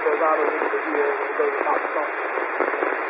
手抓的这个地都有大不到。